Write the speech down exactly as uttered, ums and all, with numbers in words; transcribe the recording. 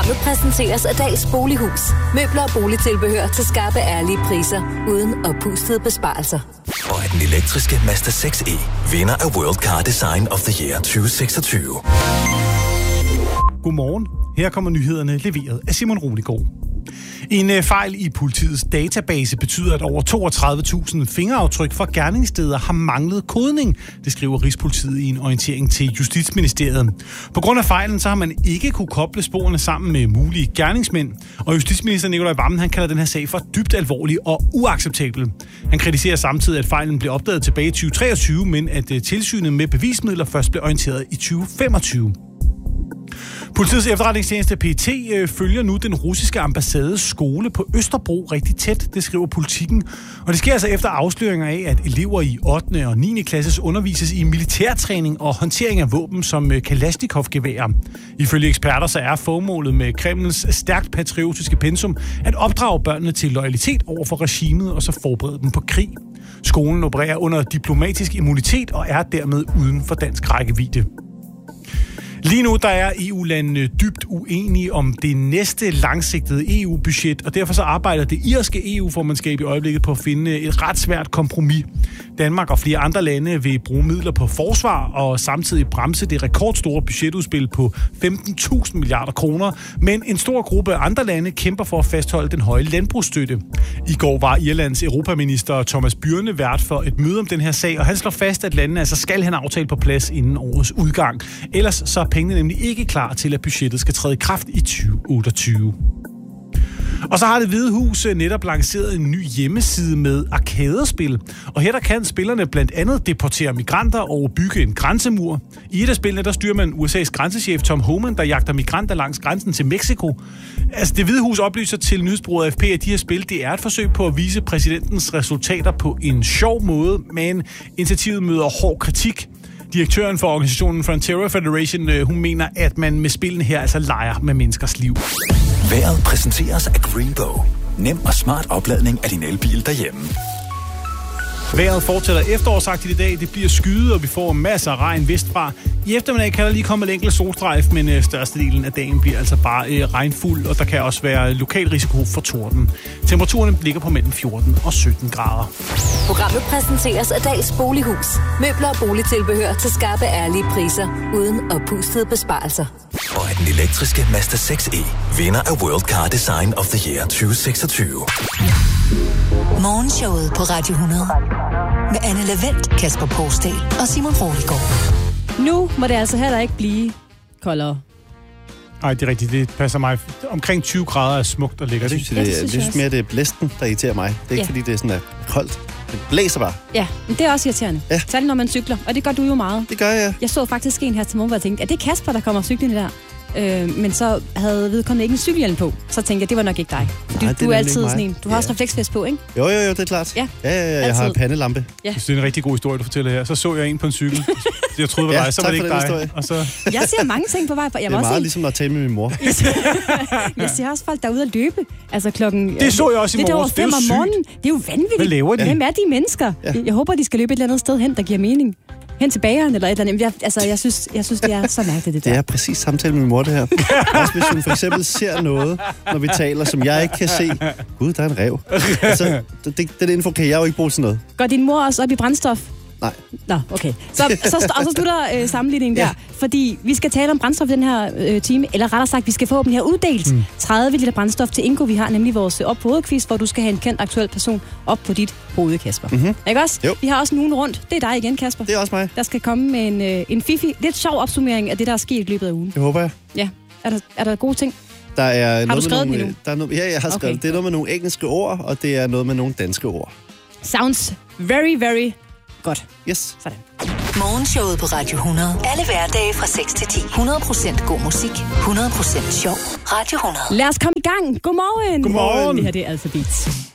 Programmet præsenteres af Dals Bolighus. Møbler og boligtilbehør til skarpe, ærlige priser, uden oppustede besparelser. Og at den elektriske Mazda seks E vinder af World Car Design of the Year tyve seksogtyve. Godmorgen. Her kommer nyhederne leveret af Simon Roligård. En fejl i politiets database betyder, at over toogtredive tusind fingeraftryk fra gerningssteder har manglet kodning. Det skriver Rigspolitiet i en orientering til Justitsministeriet. På grund af fejlen så har man ikke kunne koble sporene sammen med mulige gerningsmænd. Og justitsminister Nicolai Wammen, han kalder den her sag for dybt alvorlig og uacceptabel. Han kritiserer samtidig, at fejlen blev opdaget tilbage i tyve treogtyve, men at tilsynet med bevismidler først blev orienteret i tyve femogtyve. Politiets efterretningstjeneste P E T øh, følger nu den russiske ambassades skole på Østerbro rigtig tæt, det skriver Politikken. Og det sker altså efter afsløringer af, at elever i ottende og niende klasses undervises i militærtræning og håndtering af våben som øh, Kalashnikov-geværer. Ifølge eksperter så er formålet med Kremls stærkt patriotiske pensum at opdrage børnene til loyalitet over for regimet og så forberede dem på krig. Skolen opererer under diplomatisk immunitet og er dermed uden for dansk rækkevidde. Lige nu der er E U-landene dybt uenige om det næste langsigtede E U-budget, og derfor så arbejder det irske E U-formandskab i øjeblikket på at finde et ret svært kompromis. Danmark og flere andre lande vil bruge midler på forsvar og samtidig bremse det rekordstore budgetudspil på femten tusind milliarder kroner, men en stor gruppe andre lande kæmper for at fastholde den høje landbrugsstøtte. I går var Irlands europaminister Thomas Byrne vært for et møde om den her sag, og han slår fast, at landene altså skal have en aftale på plads inden årets udgang. Ellers så er pengene nemlig ikke klar til, at budgettet skal træde i kraft i tyve otteogtyve. Og så har Det Hvide Hus netop lanceret en ny hjemmeside med arkadespil. Og her der kan spillerne blandt andet deportere migranter og bygge en grænsemur. I et af spillene der styrer man U S A's grænsechef Tom Homan, der jagter migranter langs grænsen til Mexico. Altså Det Hvide Hus oplyser til nyhedsbureauet A F P, at de her spil det er et forsøg på at vise præsidentens resultater på en sjov måde, men initiativet møder hård kritik. Direktøren for organisationen Frontier Federation, hun mener, at man med spillene her altså leger med menneskers liv. Vejret præsenteres af Greenbow. Nem og smart opladning af din elbil derhjemme. Vejret fortsætter efterårsagtigt i dag. Det bliver skyet, og vi får masser af regn vestfra. I eftermiddag kan der lige komme en enkelt solstrejf, men øh, størstedelen af dagen bliver altså bare øh, regnfuld, og der kan også være lokal risiko for torden. Temperaturerne ligger på mellem fjorten og sytten grader. Programmet præsenteres af Dals Bolighus. Møbler og boligtilbehør til skarpe, ærlige priser, uden oppustede besparelser. Og at den elektriske Mazda seks E vinder af World Car Design of the Year tyve seksogtyve. Morgenshowet på Radio hundrede med Anne Lavendt, Kasper Poulsdal og Simon Roligård. Nu må det altså heller ikke blive koldere. Nej, det er rigtigt. Det passer mig. Omkring tyve grader er smukt og lækkert. Jeg synes, det, ja, det det, synes det, jeg synes mere, det er blæsten, der irriterer mig. Det er ikke, Ja. fordi det er sådan, at koldt. Det blæser bare. Ja, men det er også irriterende. Ja. Særligt når man cykler, og det gør du jo meget. Det gør jeg. Jeg så faktisk en her til morgen, hvor jeg tænkte, er det Kasper, der kommer cyklende der? Øh, men så havde vedkommende ikke en cykelhjelm på. Så tænkte jeg, det var nok ikke dig. Du, Nej, det er du er nemlig altid ikke sådan mig. en. Du har Ja. også refleksvest på, ikke? Jo, jo, jo, det er klart. Ja. Ja, ja, ja, jeg har en Altid. pandelampe. Ja. Jeg synes, det er en rigtig god historie, du fortæller her. Så så jeg en på en cykel. Jeg troede, det var Ja, dig, så tak var det for ikke den dig. historie. Og så... Jeg ser mange ting på vej. Jeg Det var er også meget en, ligesom at tale med min mor. jeg ser også folk, der er ude at løbe. Altså klokken... Det så jeg også i det er morges. over fem Det er jo om sygt. morgenen. Det er jo vanvittigt. Hvad laver de? Hvem er de mennesker? Ja. Jeg håber, de skal løbe et eller andet sted hen, der giver mening. Hen til bageren eller et eller andet. Jeg, altså, jeg synes, jeg synes, det er så mærkeligt, det der. Det er præcis samtale med min mor, det her. Også hvis hun for eksempel ser noget, når vi taler, som jeg ikke kan se. Gud, der er en ræv. Altså, det, det, den info kan jeg jo ikke bruge til noget. Går din mor også op i brændstof? Nej. Nå, okay. Så, så, og så slutter øh, sammenligningen der. Ja. Fordi vi skal tale om brændstof den her øh, time, eller rettere sagt, vi skal få den her uddelt. Mm. tredive liter brændstof til Ingo. Vi har nemlig vores op på hovedquiz, hvor du skal have en kendt aktuel person op på dit hoved, Kasper. Mm-hmm. Ikke også? Jo. Vi har også nogen rundt. Det er dig igen, Kasper. Det er også mig. Der skal komme med en, øh, en fifi, lidt sjov opsummering af det, der er sket i løbet af ugen. Det håber jeg. Ja. Er der, er der gode ting? Der er Har noget du skrevet med den nogle, endnu? der er noget, ja, jeg har skrevet. Okay. Det er noget med nogle engelske ord, og det er noget med nogle danske ord. Sounds very, very godt. Yes. Sådan. Morgenshowet på Radio hundrede. Alle hverdage fra seks til ti. hundrede procent god musik. hundrede procent sjov. Radio hundrede. Lad os komme i gang. Godmorgen. Godmorgen. Det her det er Alphabet.